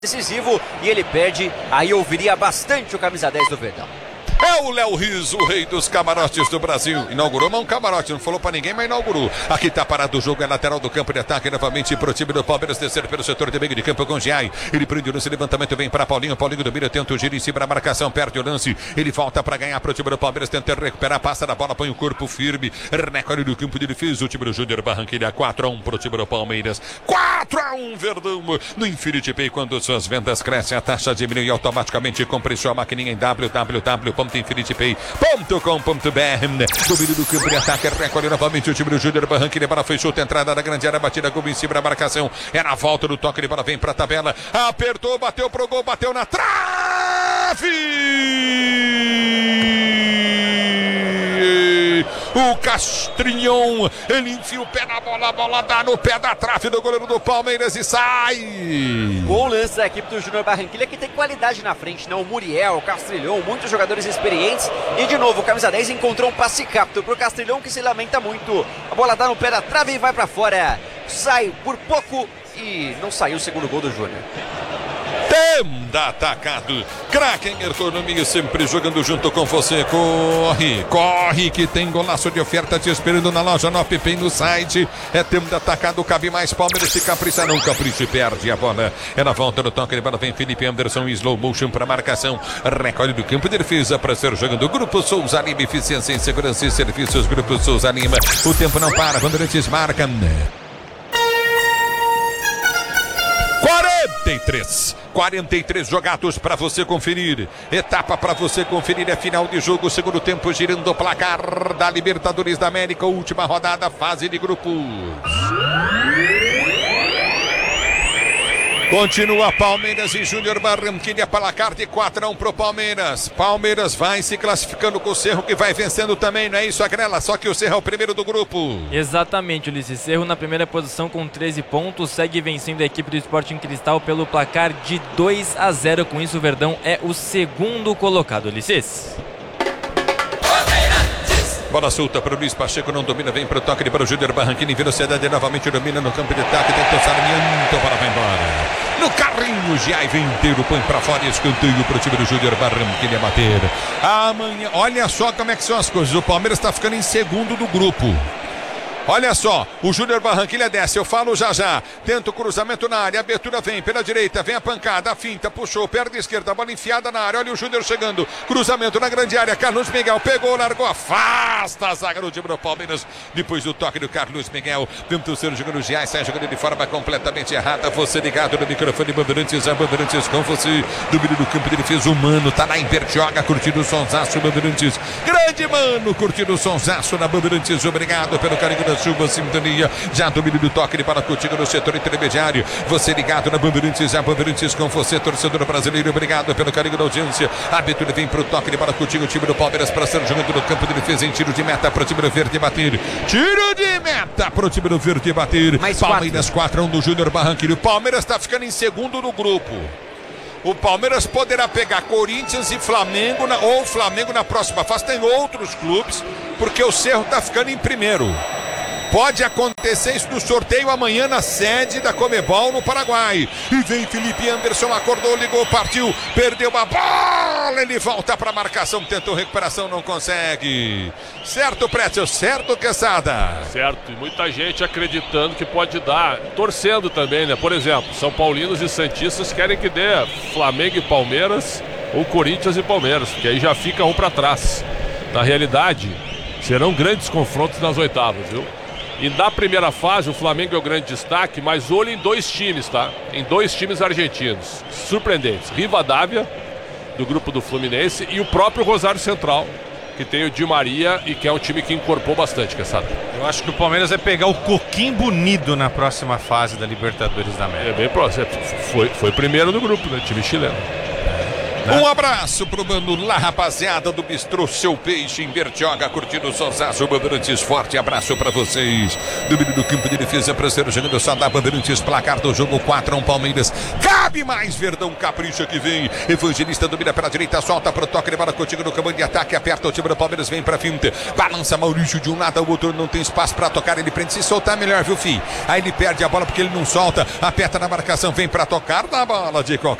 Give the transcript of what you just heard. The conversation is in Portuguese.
decisivo e ele perde, aí eu ouviria bastante o camisa 10 do Verdão. É o Léo Riz, o rei dos camarotes do Brasil. Inaugurou, mas um camarote, não falou pra ninguém, mas inaugurou. Aqui tá parado o jogo, é lateral do campo de ataque novamente pro time do Palmeiras, descer pelo setor de meio de campo com o Giai. Ele prende nesse levantamento, vem pra Paulinho, Paulinho do Mira, tenta o giro em cima da marcação, perde o lance. Ele volta pra ganhar pro time do Palmeiras, tenta recuperar, passa da bola, põe o corpo firme. Recolhe do campo de defesa, o time do Júnior Barranquilla, 4-1 pro time do Palmeiras. 4-1, Verdão, no Infinity Pay, quando suas vendas crescem, a taxa diminui automaticamente. Compre sua maquininha em www.infinitipay.com.br. Domínio do campo de ataque, recolhe novamente o time do Júnior Barranquilla, bola foi chuta, entrada da grande área, batida como em cima da marcação, é na volta do toque de bola, vem pra tabela, apertou, bateu pro gol, bateu na trave! O Castrinhão, ele enfia o pé na bola, a bola dá no pé da trave do goleiro do Palmeiras e sai! Bom lance da equipe do Júnior Barranquilla, que tem qualidade na frente, né? O Muriel, o Castrilhão, muitos jogadores experientes. E de novo, o camisa 10 encontrou um passe capto pro Castrilhão, que se lamenta muito. A bola dá no pé da trave e vai pra fora. Sai por pouco e não saiu o segundo gol do Júnior. Tenda atacado, Kraken Economia sempre jogando junto com você. Corre que tem golaço de oferta te esperando na loja, no app e no site. É Tenda atacado, cabe mais. Palmeiras se capricha, não capricha e perde a bola. É na volta do toque de bola, vem Felipe Anderson em slow motion para marcação, recolhe do campo de defesa para ser jogando. Grupo Souza Lima, eficiência em segurança e serviços. Grupo Souza Lima, o tempo não para, Bandeirantes marca 43 jogados para você conferir. Etapa para você conferir, é final de jogo, segundo tempo, girando o placar da Libertadores da América, última rodada, fase de grupos. Continua Palmeiras e Júnior Barranquilla, placar de 4-1 pro Palmeiras. Palmeiras vai se classificando com o Cerro, que vai vencendo também, não é isso, Agrela? Só que o Cerro é o primeiro do grupo. Exatamente, Ulisses. Cerro na primeira posição com 13 pontos, segue vencendo a equipe do Sporting Cristal pelo placar de 2-0. Com isso, o Verdão é o segundo colocado, Ulisses. Bola solta para o Luiz Pacheco, não domina, vem para o toque para o Júnior Barranquilla, em velocidade novamente domina no campo de ataque, tentou Sarmiento, a bola vai embora. No carrinho, Giai vem inteiro, põe para fora, escanteio para o time do Júnior Barranquilla bater. Amanhã, olha só como é que são as coisas, o Palmeiras está ficando em segundo do grupo. Olha só, o Júnior Barranquilla desce, eu falo já. Tenta o cruzamento na área, a abertura vem pela direita, vem a pancada, a finta, puxou, perna esquerda, a bola enfiada na área, olha o Júnior chegando, cruzamento na grande área, Carlos Miguel pegou, largou, afasta a zaga do time do Palmeiras, depois do toque do Carlos Miguel, tenta o seu jogando o Giai, sai jogando de forma completamente errada, você ligado no microfone, Bandeirantes, a Bandeirantes com você, domínio do campo de defesa, o Mano, tá lá em Bertioga, curtindo o sonsaço, Bandeirantes, grande Mano, curtindo o sonsaço na Bandeirantes, obrigado pelo carinho da chuva, sintonia, já domínio do toque de bola contigo no setor intermediário, você ligado na Bandeirantes, a Bandeirantes com você, torcedor brasileiro, obrigado pelo carinho da audiência, a abertura vem pro toque de bola contigo, o time do Palmeiras para ser jogando no campo de defesa em tiro de meta pro time do Verde bater, tiro de meta pro time do Verde bater, Palmeiras 4-1 do Júnior Barranquilla, o Palmeiras está ficando em segundo no grupo. O Palmeiras poderá pegar Corinthians e Flamengo, ou Flamengo na próxima fase, tem outros clubes, porque o Cerro está ficando em primeiro. Pode acontecer isso no sorteio amanhã na sede da Comebol no Paraguai. E vem Felipe Anderson, acordou, ligou, partiu, perdeu a bola, ele volta para a marcação, tentou recuperação, não consegue. Certo, Pretzel, certo, Quesada? Certo, e muita gente acreditando que pode dar, torcendo também, né? Por exemplo, São Paulinos e Santistas querem que dê Flamengo e Palmeiras, ou Corinthians e Palmeiras, porque aí já fica um para trás. Na realidade, serão grandes confrontos nas oitavas, viu? E na primeira fase o Flamengo é o grande destaque, mas olho em dois times, tá? Em dois times argentinos, surpreendentes. Rivadavia, do grupo do Fluminense, e o próprio Rosário Central, que tem o Di Maria e que é um time que incorporou bastante, Quesada. Eu acho que o Palmeiras vai pegar o Coquimbo Unido na próxima fase da Libertadores da América. É bem próximo, foi primeiro no grupo, né? Time chileno. Um abraço pro Mano lá, rapaziada do Bistrô Seu Peixe em Bertioga, curtindo o Sonsaço Bandeirantes. Forte abraço pra vocês. Domínio do campo de defesa, Prazeiro jogando só da Bandeirantes. Placar do jogo 4-1 Palmeiras. Cabe mais, Verdão capricha que vem. Evangelista domina pela direita, solta pro toque de bola contigo no comando de ataque. Aperta o time do Palmeiras, vem pra finta. Balança Maurício de um lado ao outro, não tem espaço pra tocar. Ele prende, se soltar melhor, viu, fi? Aí ele perde a bola porque ele não solta. Aperta na marcação, vem pra tocar na bola de qualquer.